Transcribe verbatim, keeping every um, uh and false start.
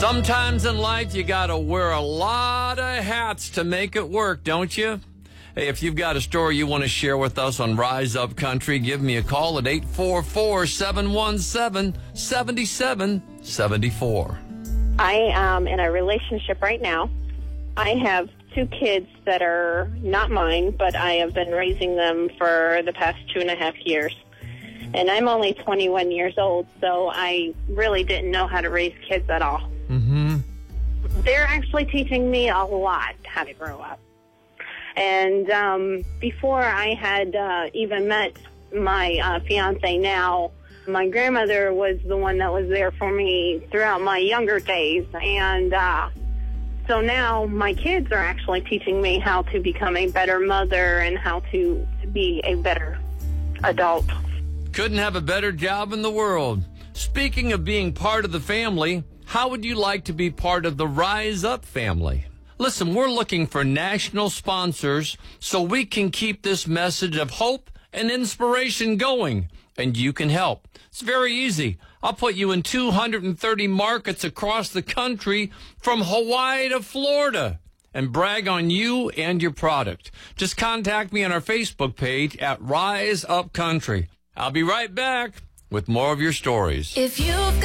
Sometimes in life, you got to wear a lot of hats to make it work, don't you? Hey, if you've got a story you want to share with us on Rise Up Country, give me a call at eight four four, seven one seven, seven seven seven four. I am in a relationship right now. I have two kids that are not mine, but I have been raising them for the past two and a half years. And I'm only twenty-one years old, so I really didn't know how to raise kids at all. Mm-hmm. They're actually teaching me a lot how to grow up. And um, before I had uh, even met my uh, fiance now, my grandmother was the one that was there for me throughout my younger days. And uh, so now my kids are actually teaching me how to become a better mother and how to be a better adult. Couldn't have a better job in the world. Speaking of being part of the family, how would you like to be part of the Rise Up family? Listen, we're looking for national sponsors so we can keep this message of hope and inspiration going, and you can help. It's very easy. I'll put you in two hundred thirty markets across the country from Hawaii to Florida and brag on you and your product. Just contact me on our Facebook page at Rise Up Country. I'll be right back with more of your stories. If you've